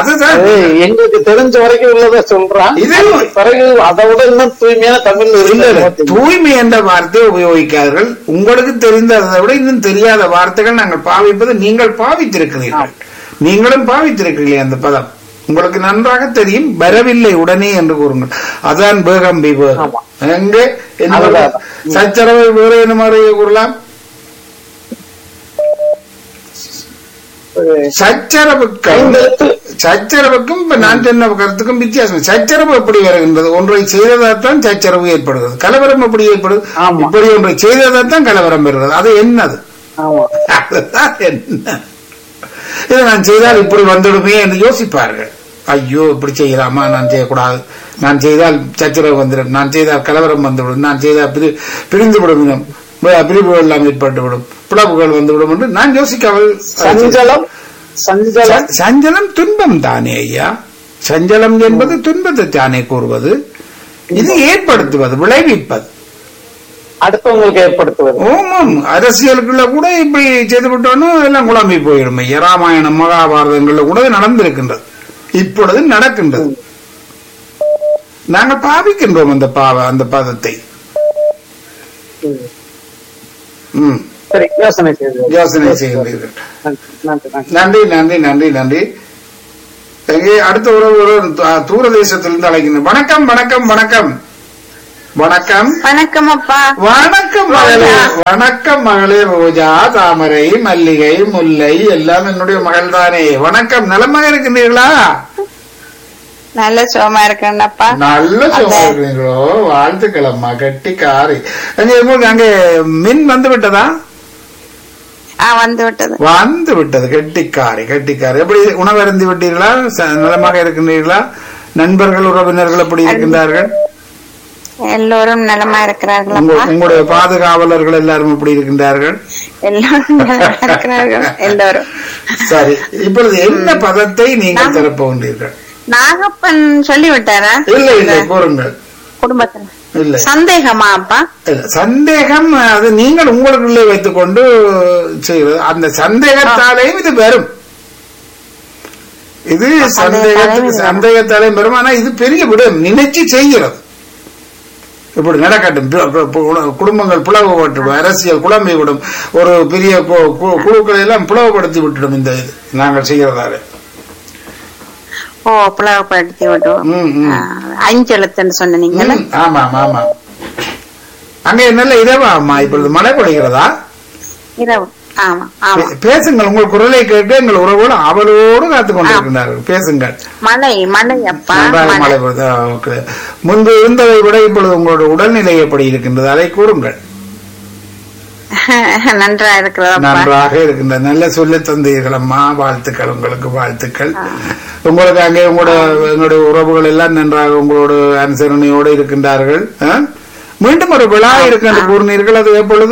அதுதான் எங்களுக்கு தெரிஞ்ச வரைக்கும் உள்ளத சொல்றான். இது பிறகு அதை விட இன்னும் தூய்மையான தமிழ் இல்ல, தூய்மை என்ற வார்த்தையை உபயோகிக்கார்கள். உங்களுக்கு தெரிந்ததை விட இன்னும் தெரியாத வார்த்தைகள் நாங்கள் பாவிப்பது நீங்கள் பாவித்திருக்கிறீர்கள். நீங்களும் பாவித்திருக்கிறீர்கள். அந்த பதம் உங்களுக்கு நன்றாக தெரியும். வரவில்லை உடனே என்று கூறுங்கள். அதான் வேகம் விவேகம். எங்கே சச்சரவை வேறு என்ன மாதிரி கூறலாம்? சச்சரவுக்கும் நான் சொன்ன கருத்துக்கும் வித்தியாசம். சச்சரவு எப்படி வருகின்றது? ஒன்றை செய்ததால்தான் சச்சரவு ஏற்படுகிறது. கலவரம் எப்படி ஏற்படுது? இப்படி ஒன்றை செய்ததால்தான் கலவரம் வருகிறது. அது என்னது? அதுதான் என்ன? இதை நான் செய்தால் இப்படி வந்துடுமே என்று யோசிப்பார்கள். ஐயோ இப்படி செய்யலாமா, நான் செய்யக்கூடாது, நான் செய்தால் சச்சரவு வந்துடும், நான் செய்தால் கலவரம் வந்துவிடும், நான் செய்தால் பிரிந்து விடும், பிரிவுகள் எல்லாம் ஏற்பட்டுவிடும், பிளவுகள் வந்துவிடும் என்று நான் யோசிக்காமல். சஞ்சலம் துன்பம் தானே ஐயா. சஞ்சலம் என்பது துன்பத்தை தானே கூறுவது. இது ஏற்படுத்துவது, விளைவிப்பது, அடுத்தவங்களுக்கு ஏற்படுத்துவது. ஓமம் அரசியலுக்குள்ள கூட இப்படி செய்து விட்டோன்னு எல்லாம் குழம்பி போயிடும் ஐயா. ராமாயணம் மகாபாரதங்கள்ல கூட நடந்திருக்கின்றது, இப்பொழுது நடக்கின்றது. நாங்கள் பாவிக்கின்றோம் அந்த பதத்தை. யோசனை செய்கின்றீர்கள். நன்றி நன்றி நன்றி நன்றி. அடுத்த உறவு தூர தேசத்திலிருந்து அழைக்கின்றேன். வணக்கம் வணக்கம் வணக்கம் வணக்கம் வணக்கம் அப்பா. வணக்கம் மகளே. வணக்கம் மகளே. ரோஜா, தாமரை, மல்லிகை, முல்லை எல்லாம் என்னுடைய மகள் தானே. வணக்கம். நலமாக இருக்கின்றீர்களா? நல்ல சோமா இருக்கேன்ப்பா. நல்ல சோமா இருக்கிறீங்களோ? வாழ்த்துக்கள் அம்மா. கட்டி காரி. அங்கே மின் வந்து விட்டதா? வந்து விட்டது. வந்து விட்டது. கெட்டிக்காரி கெட்டிக்காரி. எப்படி உணவு அருந்தி விட்டீர்களா? நலமாக இருக்கின்றீர்களா? நண்பர்கள் உறவினர்கள் எப்படி இருக்கின்றார்கள்? எல்லோரும் நலமா இருக்கிறார்கள். உங்களுடைய பாதுகாவலர்கள் எல்லாரும் எப்படி இருக்கின்றார்கள்? எல்லோரும். சரி, இப்பொழுது என்ன பதத்தை நீங்கள் தரப்போகின்றீர்கள்? நாகப்பன் சொல்லிவிட்டாரா? இல்லை இல்லை, கூறுங்கள். குடும்பத்தில் இல்லை. சந்தேகமா அப்பா? சந்தேகம் அது நீங்கள் உங்களுக்குள்ளே வைத்துக் கொண்டு செய்வது. அந்த சந்தேகத்தாலேயும் இது வரும். இது சந்தேகத்தாலே வரும். ஆனா இது பெரிய விடும். நினைச்சு செய்கிறது. இப்படி நடக்கட்டும். குடும்பங்கள் பிளவுபட்டு அரசியல் குழம்பி விடும். ஒரு பெரிய குழுக்களை எல்லாம் பிளவுபடுத்தி விட்டுடும். இந்த இது நாங்கள் செய்யறதால பிளவுபடுத்தி விடுவோம். 5 எழுத்துன்னு சொன்னீங்க. ஆமா ஆமா. அங்க நல்ல இரவா அம்மா? இப்பொழுது மழை பொழிகிறதா? இரவு. பேசுங்கள். உங்கள் குரலை கேட்டு எங்கள் உறவோடு அவளோடு காத்துக் கொண்டிருக்கிறார்கள். பேசுங்கள். மழை மழை அப்பா. மழை பொழுது முன்பு இருந்ததை விட இப்பொழுது உங்களோட உடல்நிலை எப்படி இருக்கின்றது? அதை கூறுங்கள். நன்றாக இருக்கிறது. நன்றாக இருக்கின்றது. நல்ல சொல்லி தந்தீர்கள் அம்மா. வாழ்த்துக்கள். உங்களுக்கு வாழ்த்துக்கள். உங்களுக்கு அங்கே எங்களுடைய உறவுகள் எல்லாம் நன்றாக உங்களோட அனுசரணையோடு இருக்கின்றார்கள். மீண்டும் ஒரு விழா இருக்கின்ற கூறினீர்கள். அது எப்பொழுது?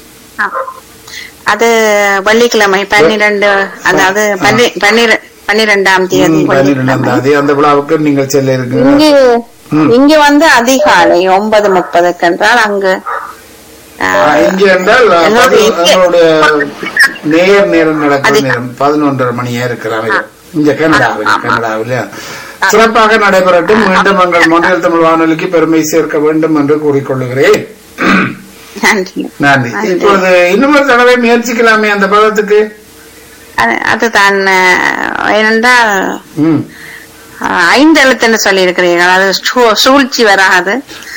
அது வெள்ளிக்கிழமை 12, அதாவது 12ஆம் தேதி. 12ஆம் தேதி அந்த விழாவுக்கு நீங்கள் செல்ல இருக்கீங்க. இங்க வந்து அதிகாலை 9:30 என்றால் அங்கு இங்கே என்றால் எங்களுடைய நேரம் நடக்கும் நேரம் 11:30 மணியா இருக்கலாம். இங்க கனடாவில் சிறப்பாக நடைபெறட்டும். மீண்டும் எங்கள் மொழியல் தமிழ் வானொலிக்கு பெருமை சேர்க்க வேண்டும் என்று கூறிக்கொள்ளுகிறேன். நன்றி. இப்பொழுது இன்னொரு தடவை முயற்சிக்கலாமே அந்த பதத்துக்கு? அதுதான் ஏனென்றால் 5 எழுத்துன்னு சொல்லி இருக்கிறீர்கள். அது சூழ்ச்சி வராது.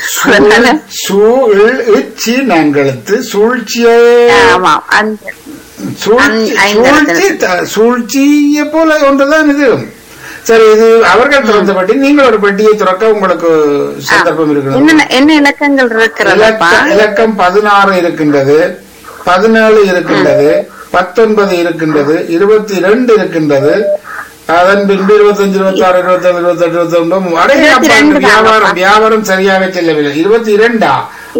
சூழ்ச்சியை போல ஒன்றுதான் இது. சரி, இது அவர்கள் திறந்த பட்டி. நீங்கள் ஒரு பெட்டியை திறக்க உங்களுக்கு சந்தர்ப்பம் இருக்கிறது. என்ன இலக்கங்கள் இருக்கிறது? இலக்கம் 16 இருக்கின்றது, 17 இருக்கின்றது, 19 இருக்கின்றது, 22 இருக்கின்றது. அதன் பின்பு 25, 26, 27, 28, 29. வியாபாரம் சரியாக செல்லவில்லை. 22.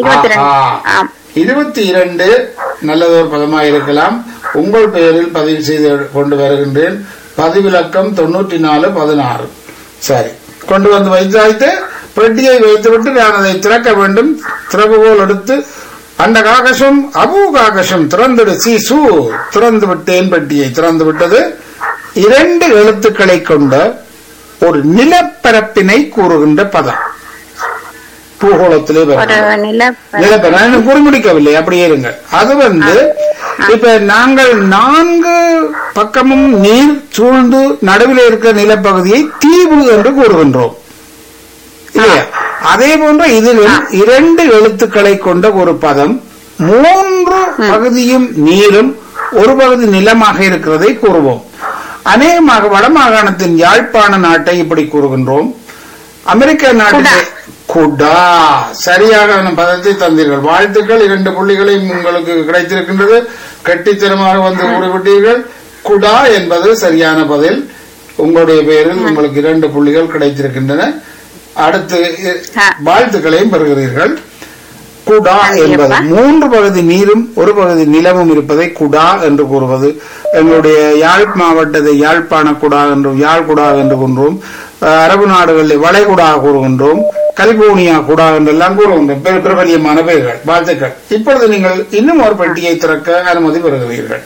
22 நல்லதொரு பதமாக இருக்கலாம். உங்கள் பெயரில் பதிவு செய்து கொண்டு வருகின்றேன். பதிவிலக்கம் 9416. சரி, கொண்டு வந்து வைத்து பெட்டியை வைத்துவிட்டு நான் அதை திறக்க வேண்டும். திறவுகோல் எடுத்து அந்த காகசம் அபு காகசம் திறந்துடு சீசு திறந்து விட்டேன். பெட்டியை திறந்து விட்டது. 2 எழுத்துக்களை கொண்ட ஒரு நிலப்பரப்பினை கூறுகின்ற பதம். பூகோளத்திலே நிலப்பரப்பு குறிமுடிக்கவில்லை, அப்படியே இருங்க. அது இப்ப நாங்கள் 4 பக்கமும் நீர் சூழ்ந்து நடுவில் இருக்கிற நிலப்பகுதியை தீவு என்று கூறுகின்றோம் இல்லையா? அதே போன்ற இதிலும் 2 எழுத்துக்களை கொண்ட ஒரு பதம் 3 பகுதியும் நீரும் ஒரு பகுதி நிலமாக இருக்கிறதை கூறுவோம். அநேகமாக வடமாகாணத்தின் யாழ்ப்பாண நாட்டை இப்படி கூறுகின்றோம். அமெரிக்க நாட்டிலே குடா, சரியான பதத்தை தந்தீர்கள். வாழ்த்துக்கள். 2 புள்ளிகளை உங்களுக்கு கிடைத்திருக்கின்றது. கட்டித்தனமாக வந்து கூறிவிட்டீர்கள். குடா என்பது சரியான பதில். உங்களுடைய பெயரில் உங்களுக்கு 2 புள்ளிகள் கிடைத்திருக்கின்றன. அடுத்து வாழ்த்துக்களையும் பெறுகிறீர்கள். குடா என்பது 3 பகுதி நீரும் ஒரு பகுதி நிலமும் இருப்பதை குடா என்று கூறுவது. எங்களுடைய யாழ் மாவட்டத்தை யாழ்ப்பாண குடா என்றும் யாழ் குடா என்று கூறுவோம். அரபு நாடுகளில் வளைகுடா கூறுகின்றோம், கலிபோர்னியா குடா என்றெல்லாம் கூறுகின்றோம். பிரபலியமான பெயர்கள். வாழ்த்துக்கள். இப்பொழுது நீங்கள் இன்னும் ஒரு பெட்டியை திறக்க அனுமதி பெறுகிறீர்கள்.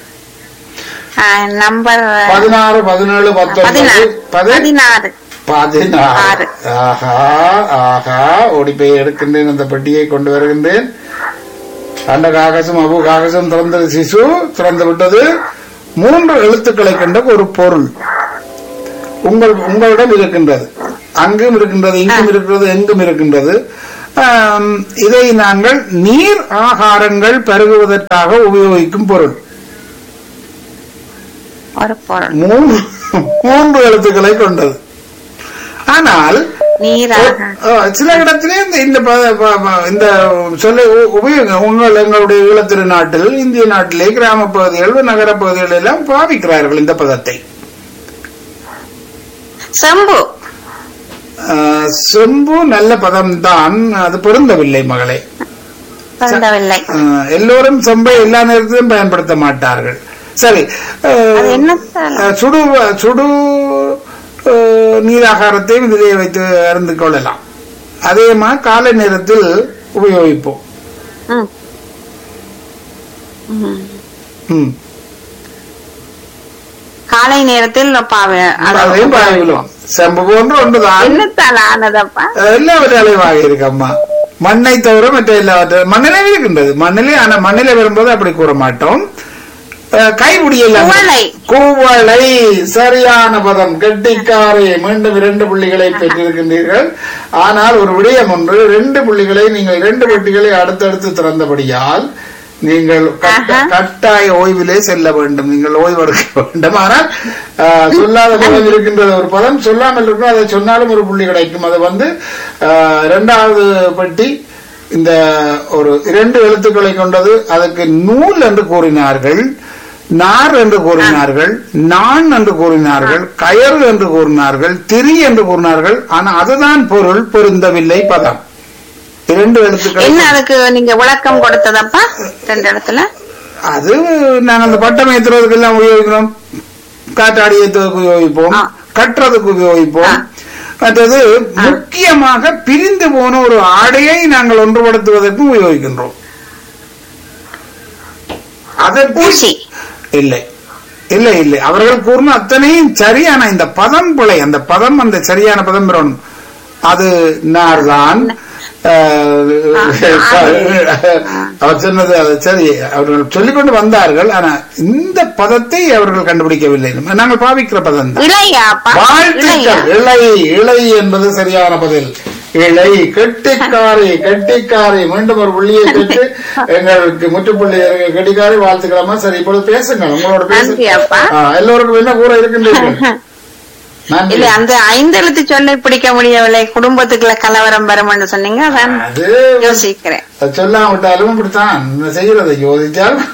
16, 17, 19, 16. ஆஹா ஆஹா, ஓடி போய் எடுக்கின்றேன். அந்த பெட்டியை கொண்டு வருகின்றேன். அந்த காகசம் அபு காகசம் திறந்தது, சிசு திறந்து விட்டது. 3 எழுத்துக்களை கொண்ட ஒரு பொருள் உங்களிடம் இருக்கின்றது. அங்கும் இருக்கின்றது, இங்கும் இருக்கிறது, எங்கும் இருக்கின்றது. இதை நாங்கள் நீர் ஆகாரங்கள் பருகுவதற்காக உபயோகிக்கும் பொருள். 3 எழுத்துக்களை கொண்டது. ஆனால் சில இடத்திலே இந்த சொல்லை எங்களுடைய ஈழத்திருநாட்டில், இந்திய நாட்டிலே கிராம பகுதிகள் நகர பகுதிகள் எல்லாம் பாவிக்கிறார்கள் இந்த பதத்தை. செம்பு நல்ல பதம் தான், அது பொருந்தவில்லை மகளே. எல்லோரும் செம்பை எல்லா நேரத்திலும் பயன்படுத்த மாட்டார்கள். சரி, சுடு நீராகாரத்தையும் இதிலே வைத்து அருந்து கொள்ளலாம். அதே மாதிரி காலை நேரத்தில் உபயோகிப்போம். காலை நேரத்தில் செம்பு போன்ற ஒன்றுதான். எல்லாவற்றாலையும் இருக்கு அம்மா. மண்ணை தவிர மற்ற எல்லாவற்றையும் மண்ணிலே இருக்கின்றது. மண்ணிலே, ஆனா மண்ணிலே வரும்போது அப்படி கூற மாட்டோம். கைபிடியல கூவளை, சரியான பதம். கெட்டிக்காரே. மீண்டும் 2 புள்ளிகளை பெற்றிருக்கின்றீர்கள். ஆனால் ஒரு விடயம் ஒன்று, 2 புள்ளிகளை நீங்கள் 2 பெட்டிகளை அடுத்தடுத்து திறந்தபடியால் நீங்கள் கட்டாய ஓய்விலே செல்ல வேண்டும். நீங்கள் ஓய்வெடுக்க வேண்டும். ஆனால் சொல்லாத பதம் இருக்கின்றது. ஒரு பதம் சொல்லாமல் இருக்கும், அதை சொன்னாலும் ஒரு புள்ளி கிடைக்கும். அது 2வது பெட்டி இந்த ஒரு 2 எழுத்துக்களை கொண்டது. அதுக்கு நூல் என்று கூறினார்கள், நார் என்று கூறினார்கள், நான் என்று கூறினார்கள், கயறு என்று கூறினார்கள், திரி என்று கூறினார்கள். ஆனா அதுதான் பொருள், பொருந்தவில்லை பதம். 2 எழுத்துக்கள். என்ன அதுக்கு நீங்க விளக்கம் கொடுத்ததப்பா 2 இடத்துல? அது நாங்கள் அந்த பட்டம் ஏற்றுறதுக்கு எல்லாம் உபயோகிக்கிறோம். காற்றாடி ஏற்றுவதற்கு உபயோகிப்போம், கட்டுறதுக்கு உபயோகிப்போம். மற்றது முக்கியமாக பிரிந்து போன ஒரு ஆடையை நாங்கள் ஒன்றுபடுத்துவதற்கும் உபயோகிக்கின்றோம். அதற்கு இல்லை இல்லை இல்லை, அவர்கள் கூறின அத்தனையும் சரியான இந்த பதம் பிழை. அந்த பதம், அந்த சரியான பதம் பெறணும். அது நார்தான். அவர் சொன்னது அது சரி, அவர்கள் சொல்லிக்கொண்டு வந்தார்கள். ஆனா இந்த பதத்தை அவர்கள் கண்டுபிடிக்கவில்லை. நாங்கள் பாவிக்கிற பதம் தான். வாழ்த்துக்கள். இளை, இளை என்பது சரியான பதில். இளை. கெட்டிக்காரி, கெட்டிக்காரி. மீண்டும் ஒரு புள்ளியை பெற்று எங்களுக்கு முற்றுப்புள்ளி கெட்டிக்காரி. வாழ்த்துக்கலாமா? சரி, இப்பொழுது பேசுங்கள். உங்களோட பேசுங்க. எல்லோருக்கும் என்ன கூற இருக்கின்றீர்கள்? இல்ல, அந்த 5 எழுத்து சொல்ல பிடிக்க முடியவில்லை. குடும்பத்துக்குள்ள கலவரம் வரும் என்று சொன்னீங்க, அதான் யோசிக்கிறேன். சொல்லாவிட்டாலும் இப்படித்தான் செய்யறதை யோசிச்சாலும்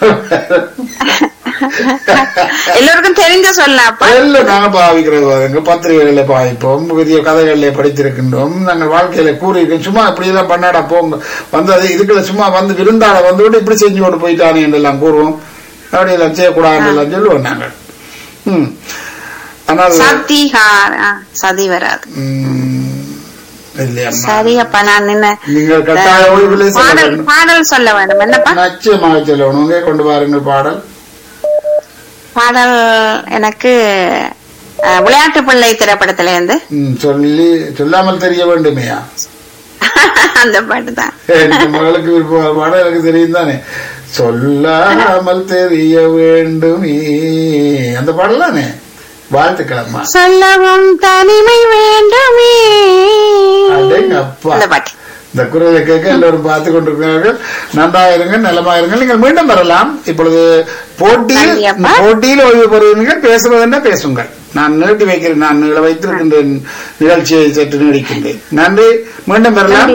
எல்லோருக்கும் தெரிஞ்ச சொல்லப்பா. எல்லாம் நாங்க பாவிக்கிறது. பத்திரிகைகள்ல பாவிப்போம், பெரிய கதைகள்ல படித்திருக்கின்றோம். நாங்கள் வாழ்க்கையில கூறியிருக்கோம். சும்மா இப்படி எல்லாம் பண்ணாடா போங்க வந்தது இதுக்குள்ள சும்மா வந்து விருந்தாட வந்துவிட்டு இப்படி செஞ்சு கொண்டு போயிட்டானே என்றெல்லாம் கூறுவோம். அப்படி எல்லாம் செய்யக்கூடாது எல்லாம் சொல்லுவோம் நாங்கள். சதி வராது. சரியப்பா, நான் என்ன நீங்கள் கட்டாய ஓய்வுல பாடல் சொல்ல வேண்டும். என்னப்பா? நிச்சயமாக சொல்லணும். கொண்டு பாருங்கள் பாடல். பாடல் எனக்கு விளையாட்டு பிள்ளை திரைப்படத்துல இருந்து சொல்லாமல் தெரிய வேண்டுமையா? அந்த பாட்டு தான் மகளுக்கு விருப்பம் பாடம் எனக்கு தெரியும் தானே. சொல்லாமல் தெரிய வேண்டுமே அந்த பாடல் தானே. வாழ்த்துக்கிழமா. சொல்லவும் தனிமை வேண்டுமே அப்பா. இந்த குரலை கேட்க எல்லோரும் பார்த்து கொண்டிருக்கிறார்கள். நன்றாயிருங்க, நலமாயிருங்கள். நீங்கள் மீண்டும் வரலாம். இப்பொழுது போட்டியில் ஓய்வு பெறுவீர்கள். பேசுவதென்ன பேசுங்கள். நான் நீட்டி வைக்கிறேன். நான் வைத்திருக்கின்றேன் நிகழ்ச்சியை சற்று நீடிக்கின்றேன். நன்றி. மீண்டும் வரலாம்.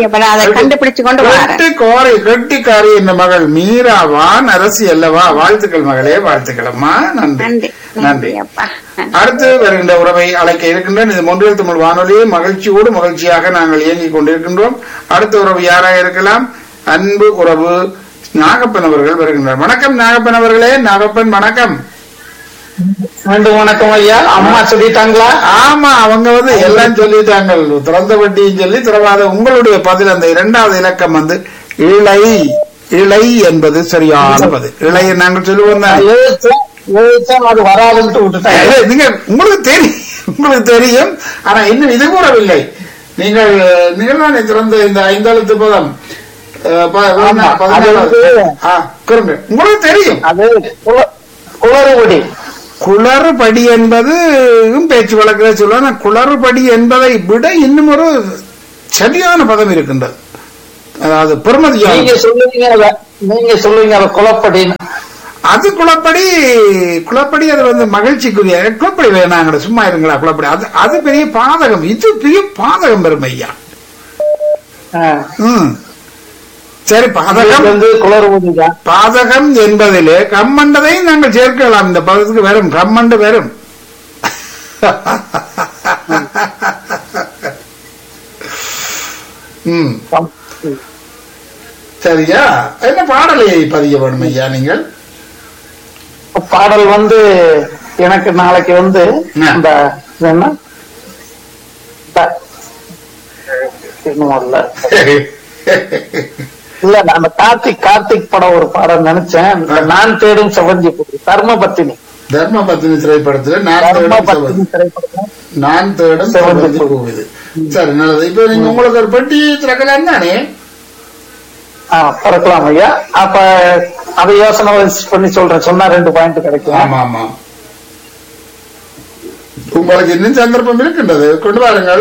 கெட்டிக்காரி என்ற மகள் மீராவான் அரசி அல்லவா? வாழ்த்துக்கள் மகளே, வாழ்த்துக்களம்மா. நன்றி நன்றி. அடுத்து வருகின்ற உறவை அழைக்க இருக்கின்றேன். இது மொன்றியல் தமிழ் வானொலியை மகிழ்ச்சியோடு மகிழ்ச்சியாக நாங்கள் இயங்கிக் கொண்டிருக்கின்றோம். அடுத்த உறவு யாராக இருக்கலாம்? அன்பு உறவு நாகப்பன் அவர்கள் வருகின்றார். வணக்கம் நாகப்பன் அவர்களே. நாகப்பன் வணக்கம். வணக்கம் ஐயா. அம்மா சொல்லிட்டாங்களா? ஆமா, அவங்க எல்லாம் சொல்லிட்டாங்க. திறந்த வட்டியும் சொல்லி திறவாத. உங்களுடைய பதில் அந்த இரண்டாவது இலக்கம் இளை. இளை என்பது சரியான பதில். இளைய நாங்கள் சொல்லுவோம். அது வராதுன்னு விட்டுட்டாங்க. நீங்க உங்களுக்கு தெரியும். ஆனா இன்னும் இது கூறவில்லை. நீங்கள் தான் திறந்த இந்த 5 எழுத்து பதம் உங்களுக்கு தெரியும். அது குளறுபடி. குளறுபடி என்பது பேச்சு வழக்கில் சொல்லுவாங்க. குளறுபடி என்பதை விட இன்னும் ஒரு சரியான பதம் இருக்கின்றது. அதாவது பெருமதியாக நீங்க சொல்லுவீங்க அது குளப்படி. அது குளப்படி அது மகிழ்ச்சிக்குரிய குளப்படி வேணாங்க. சும்மா இருங்களா குளப்படி. அது பெரிய பாதகம். இது பெரிய பாதகம் பெரும் ஐயா. சரி, பாதகம் என்பதிலே கம்மண்டதை நாங்கள் சேர்க்கலாம். இந்த பதத்துக்கு வரும் கம்மண்டு வரும். சரியா? என்ன பாடலை பதிய வேணும் ஐயா நீங்கள்? பாடல் எனக்கு நாளைக்கு இந்த இல்ல அந்த கார்த்திக் படம் ஒரு பாடம் நினைச்சேன். நான் தேடும் செவந்தி தர்மபத்தினி திரைப்படத்துல நான் தேடும் செவந்தி போகுது. சரி, நல்லது. இப்ப நீங்க உங்களுக்கு ஒரு பெட்டி திறக்கலாம் தானே? திறக்கலாம் ஐயா. அப்ப அதை யோசனை பண்ணி சொல்றேன். சொன்னா 2 பாயிண்ட் கிடைக்கும். ஆமா ஆமா. உங்களுக்கு இன்னும் சந்தர்ப்பம் இருக்கின்றது. கொண்டு வாருங்கள்.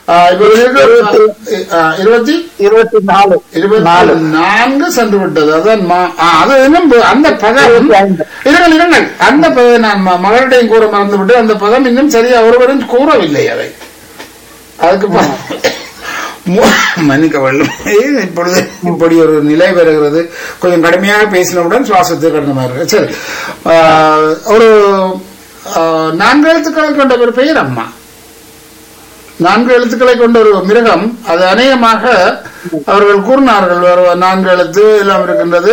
24 சென்று விட்டது. அதான் அது இன்னும் அந்த பதம் இருங்கள். அந்த பதம் நான் மகளிடையும் கூற மறந்து விட்டு அந்த பதம் இன்னும் சரியா ஒருவரும் கூறவில்லை. அதை அதுக்கு மன்னிக்க வேண்டும். இப்பொழுது இப்படி ஒரு நிலை வருகிறது. கொஞ்சம் கடுமையாக பேசினவுடன் சுவாசத்தை கடினமாக இருக்கு. சரி, ஒரு 4 எழுத்துக்களை கொண்ட ஒரு பெயர் அம்மா. 4 எழுத்துக்களை கொண்ட ஒரு மிருகம். அது அநேகமாக அவர்கள் கூறினார்கள் 4 எழுத்து எல்லாம் இருக்கின்றது.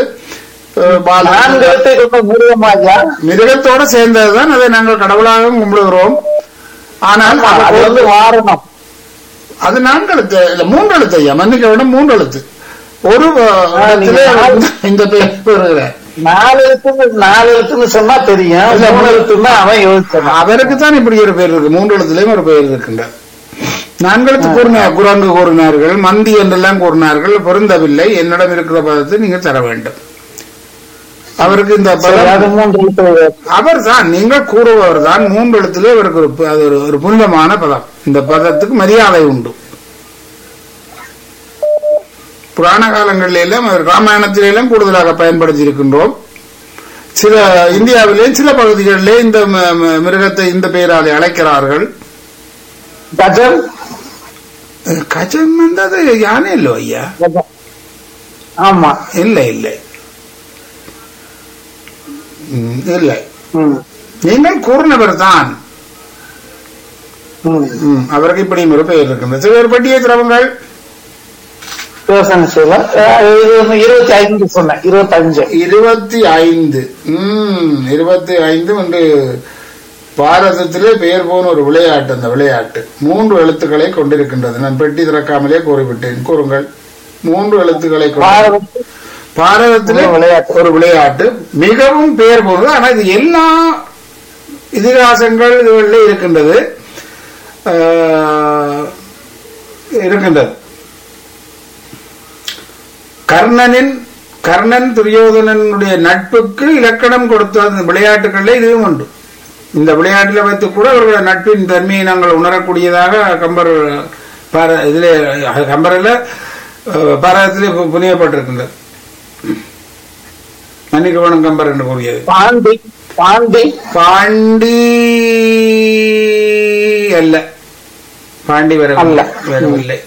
மிருகத்தோட சேர்ந்ததுதான். அதை நாங்கள் கடவுளாக கும்பிடுகிறோம். ஆனால் வாரணம் அது 4 எழுத்து இல்ல 3 எழுத்து ஐயா. மன்னிக்க விட 3 எழுத்து. ஒரு இடத்திலே இந்த பெயர் வருகிறார். 4 எழுத்துன்னு சொன்னா தெரியும். 3 எழுத்துன்னா அவன் யோசிச்சான். அவருக்குத்தான் இப்படி ஒரு பேர் இருக்கு. 3 எழுத்துலயும் ஒரு பெயர் இருக்கின்ற. 4 எழுத்து குரங்கு கூறினார்கள், மந்தி என்றெல்லாம் கூறினார்கள். பொருந்தவில்லை. என்னிடம் இருக்கிற பதத்தை நீங்க தர வேண்டும். அவருக்கு இந்த அவர் தான் நீங்கள் கூறுபவர் தான். 3 எழுத்திலே அவருக்கு ஒரு புனிதமான பதம். இந்த பதத்துக்கு மரியாதை உண்டு. புராண காலங்களில் எல்லாம் ராமாயணத்திலே எல்லாம் கூடுதலாக பயன்படுத்தி இருக்கின்றோம். சில இந்தியாவிலே சில பகுதிகளிலே இந்த மிருகத்தை இந்த பெயராலே அழைக்கிறார்கள். கஜம். கஜம் வந்தது யானை இல்லோ ஐயா? ஆமா. இல்லை இல்லை இல்லை, நீங்கள் கூறினவர் தான். அவருக்கு இப்படி ஒரு பெயர் இருக்கின்றது. சில ஒரு பட்டியை திரவங்கள் 25 சொன்னேன். 25 என்று பாரதத்திலே பெயர் போன ஒரு விளையாட்டு. அந்த விளையாட்டு 3 எழுத்துக்களை கொண்டிருக்கின்றது. நான் பெட்டி திறக்காமலே கூறிவிட்டேன். கூறுங்கள். 3 எழுத்துக்களை பாரதத்திலே ஒரு விளையாட்டு மிகவும் பெயர் போனது. ஆனா இது எல்லா இதிகாசங்கள் இதுகளில் இருக்கின்றது. கர்ணன் துரியோதனனுடைய நட்புக்கு இலக்கணம் கொடுத்த விளையாட்டுகளில் இதுவும் உண்டு. இந்த விளையாட்டில் வைத்து கூட அவர்களுடைய நட்பின் தன்மையை நாங்கள் உணரக்கூடியதாக கம்பரில் பாரதத்திலே புனியப்பட்டிருக்கின்றது. மன்னிக்கவனம் கம்பர் என்று கூறியது. பாண்டி அல்ல, பாண்டி வரவில்லை.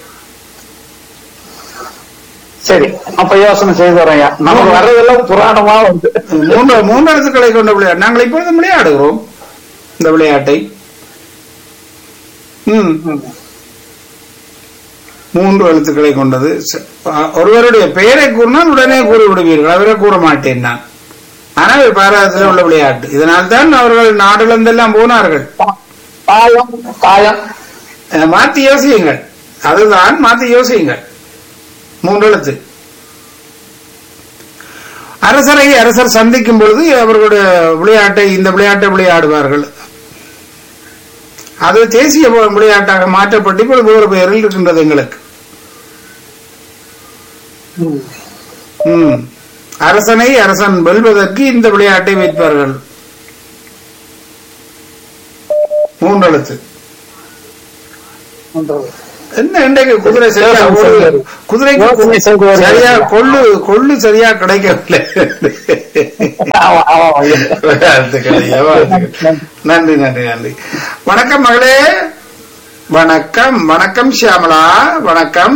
சரி, அப்ப யோசனை செய்து வரையா, நமக்கு வர்றதெல்லாம் புராணமா வந்து மூன்று எழுத்துக்களை கொண்ட விளையாட்டு. நாங்கள் இப்பொழுது விளையாடுகிறோம் இந்த விளையாட்டை. 3 எழுத்துக்களை கொண்டது. ஒருவருடைய பெயரை கூறினால் உடனே கூறிவிடுவீர்கள், அவரை கூற மாட்டேன் நான். ஆனால் பாரதத்தில் உள்ள விளையாட்டு. இதனால் தான் அவர்கள் நாடுகளெல்லாம் போனார்கள். மாற்றி யோசியுங்கள், அதுதான் மாற்றி யோசியுங்கள். 3 எழுத்து. அரசர் சந்திக்கும் பொழுது அவர்களுடைய விளையாட்டை, இந்த விளையாட்டை விளையாடுவார்கள். அது தேசிய விளையாட்டாக மாற்றப்பட்டு இப்பொழுது வேறு பெயரில் இருக்கின்றது எங்களுக்கு. அரசன் வெல்வதற்கு இந்த விளையாட்டை வைப்பார்கள். 3 எழுத்து. என்ன இன்றைக்கு குதிரை சரியா குதிரைக்கு சரியா கொள்ளு சரியா கிடைக்கவில்லை. நன்றி நன்றி நன்றி. வணக்கம் மகளே. வணக்கம் ஷியாமலா. வணக்கம்.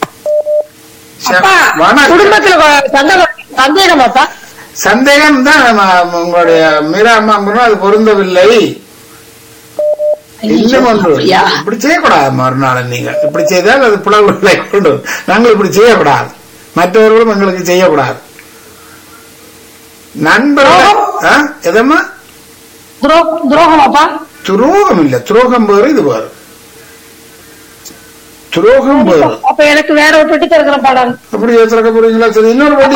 சந்தேகம் தான் உங்களுடைய மீரா அம்மா, அது பொருந்தவில்லை. இன்னும் ஒன்று, இப்படி செய்யக்கூடாது. மறுநாள் நீங்கள் இப்படி செய்தால் அது புலவுகளை கொண்டு, நாங்கள் இப்படி செய்யக்கூடாது, மற்றவர்களும் எங்களுக்கு செய்யக்கூடாது. நண்பர்கள் எதம்மா? துரோகம் இல்ல, துரோகம் வேறு, இது வேறு. துரோகம் வேறு. அப்ப எனக்கு வேற ஒரு பெட்டி திறக்கிற பாடம் அப்படி திறக்க போறீங்களா? சரி, இன்னொரு பெட்டி.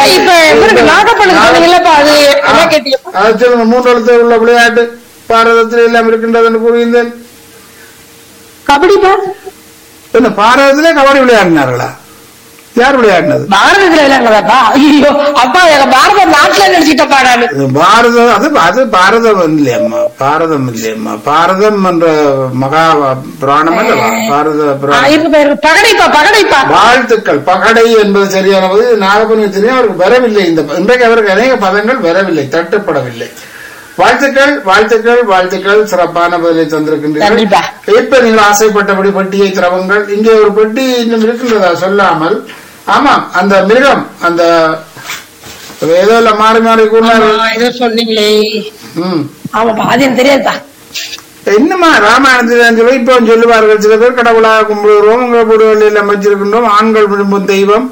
3 எழுத்து உள்ள விளையாட்டு பாரதத்தில் எல்லாம் இருக்கின்றதுன்னு கூறுகின்றேன். கபடி என்ன பாரதத்திலே கபடி விளையாடினார்களா? யார் விளையாடினது? பாரதத்துல விளையாடுறதாப்பா? ஐயோ அப்பா, பாரதம் நாட்டுல நினைச்சிட்ட பாடாது. பாரதம் அது பாரதம் இல்லையம்மா, பாரதம் இல்லையம்மா. பாரதம் என்ற மகா புராணம் அல்லவா? பாரத பகடைப்பா. வாழ்த்துக்கள். பகடை என்பது சரியானது. நாகப்பனுக்கு தெரியும், அவருக்கு வரவில்லை. இன்றைக்கு அவருக்கு அநேக பதங்கள் வரவில்லை, தட்டுப்படவில்லை. வாழ்த்துக்கள். சிறப்பான பதிலை தந்திருக்கின்றீர்கள். இப்ப நீங்கள் ஆசைப்பட்டபடி பெட்டியை திறவுங்கள். இங்கே ஒரு பெட்டி இன்னும் இருக்கின்றதா சொல்லாமல்? ஆமாம், அந்த மிருகம், அந்த ஏதோ மாறி கூறினார்கள் சொன்னீங்களே. அது தெரியாதா? என்னமா ராமாயணத்தில் இப்ப சொல்லுவார்கள் சில பேர், கடவுளாக கும்பிடுகிறோம், உங்களை வீடுகளில் எல்லாம் வச்சிருக்கின்றோம், ஆண்கள் விரும்பும் தெய்வம்.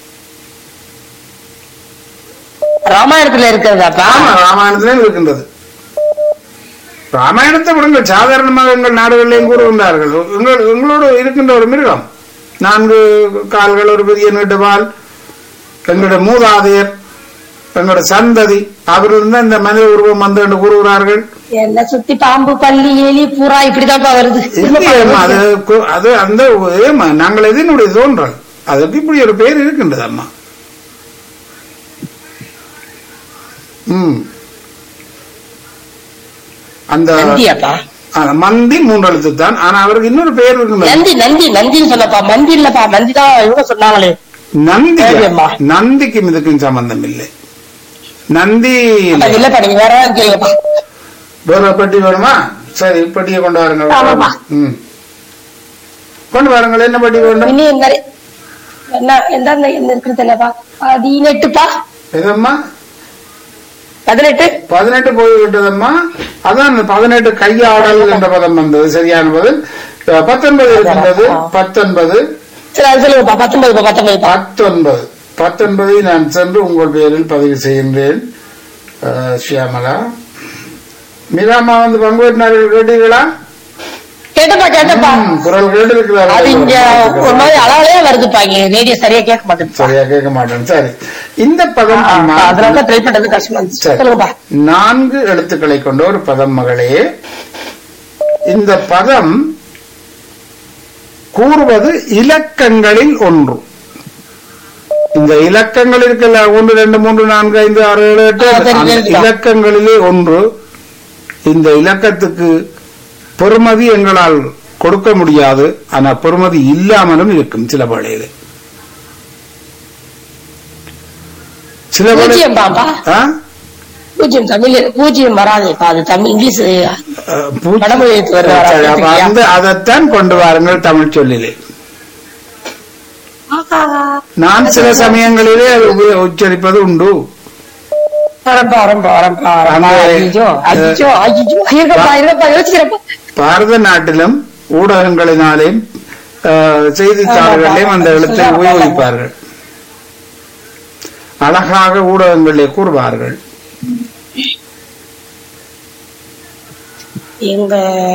ராமாயணத்துல இருக்கிறதா? ராமாயணத்திலும் இருக்கின்றது. ராமாயணத்தை விடுங்கள், சாதாரணமாக எங்கள் நாடுகளிலேயும் கூறுகின்றார்கள். எங்களோடு இருக்கின்ற ஒரு மிருகம், 4 கால்கள், ஒரு பெரிய நீட்டு வால், எங்களுடைய மூதாதையர், எங்களுடைய சந்ததி, அவர்கள் இந்த மனித உருவம் வந்து என்று கூறுகிறார்கள். என்ன சுத்தி பாம்பு, பள்ளி, எலி, புறா இப்படிதான் வருது. அது அந்த நாங்கள் எதனுடைய தோன்றல், அதுக்கு இப்படி ஒரு பெயர் இருக்கின்றது அம்மா. அந்த மந்தி 3 எழுத்து தான். ஆனா அவருக்கு இன்னொரு பெயர் இருக்கு. நந்திக்கும் இதுக்கும் சம்பந்தம் இல்லை. நந்தி வேற பெட்டி வேணுமா? சரி, பெட்டியை கொண்டு வாருங்க. கொண்டு வாருங்கள். என்ன பெட்டி வேண்டும்? எதம்மா? 18 போய்விட்டதம்மா. அதான் 18 கையாடல் என்ற பதம் வந்தது, சரியான பதில். 19 இருக்கின்றது. 19 நான் சென்று உங்கள் பெயரில் பதிவு செய்கின்றேன். ஷியாமலா, மீராமா வந்து பங்கு பெற்றினார்கள், கேட்டீர்களா? கேட்டப்பா குரல் கேட்டு அது இங்க ஒரு இருக்கிறார். மாதிரி அளவுலயே வருதுப்பாங்க ரேடியோ சரியா கேட்க மாட்டேன் சரியா கேட்க மாட்டேன். சரி, இந்த பதம் அதனால ட்ரை பண்றது கஷ்டமா இருந்துச்சு. சரி. சொல்லுங்கப்பா. 4 எழுத்துக்களை கொண்ட ஒரு பதம் மகளே. இந்த பதம் கூறுவது இலக்கங்களில் ஒன்று. இந்த இலக்கங்கள் இருக்குல்ல, 1 2 3 4 5 6 7 8 அந்த இலக்கங்களிலே ஒன்று. இந்த இலக்கத்துக்கு பெறுமதி எங்களால் கொடுக்க முடியாது, ஆனா பெறுமதி இல்லாமலும் இருக்கும் சில வேளையில. சில பூஜ்ஜியம் பாப்பா பூஜ்ஜியம் தமிழ் பூஜ்ஜியம் வராதேப்பா, அது தமிழ் இங்கிலீஷ் வடமொழி எழுத்து வருது. அதைத்தான் கொண்டு வாருங்கள் தமிழ் சொல்லிலே. நான் சில சமயங்களிலே அது உச்சரிப்பது உண்டு. பாரத நாட்டிலும் ஊடகங்களினாலேயும் செய்தித்தாள்களிலும் அந்த எழுத்தை உபயோகிப்பார்கள். அழகாக ஊடகங்களிலே கூறுவார்கள். எங்க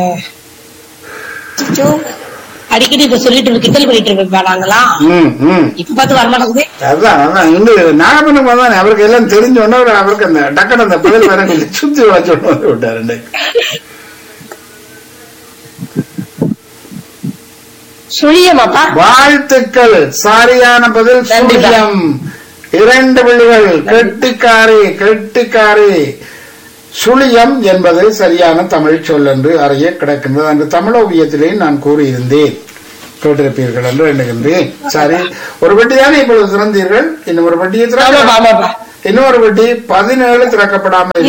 அடிக்கடி இப்ப சொல்லிட்டு கிண்டல் பண்ணிட்டு இருப்பா நாங்களாம். இப்ப பார்த்து வரமாட்டேங்குது. அதான் இன்னும் நாகப்பண்ணம் தான் அவருக்கு எல்லாம் தெரிஞ்சோன்னா அவருக்கு அந்த டக்குனு அந்த பதில் வேற கொஞ்சம் சுத்தி வச்சு வந்து விட்டாரு. சுழியமாப்பா. வாழ்த்துக்கள், சரியான பதில் சுழியம். 2 புள்ளிகள். கெட்டிக்காரி கெட்டிக்காரி. சுழியம் என்பது சரியான தமிழ் சொல் என்று அறிய கிடக்கின்றது. அந்த தமிழோவியத்திலே நான் கூறியிருந்தேன், கேட்டிருப்பீர்கள் என்று எண்ணுகின்றேன். சரி, ஒரு பெட்டி தானே இப்பொழுது திறந்தீர்கள். இன்னொரு பெட்டியை இன்னொரு பெட்டி 17 திறக்கப்படாமல்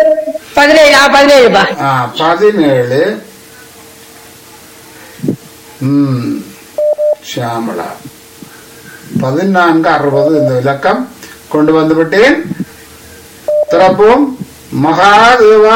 17. ஷியாமலா 1460 இந்த இலக்கம் கொண்டு வந்து விட்டேன். திறப்போம். மகாதேவா